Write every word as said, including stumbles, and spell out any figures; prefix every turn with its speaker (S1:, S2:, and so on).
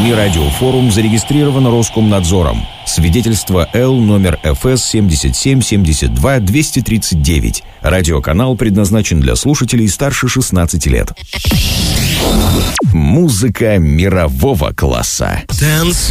S1: СМИ «Радиофорум» зарегистрировано Роскомнадзором. Свидетельство Л номер эф эс семьдесят семь семьдесят два двести тридцать девять. Радиоканал предназначен для слушателей старше шестнадцати лет. Музыка мирового класса.
S2: Dance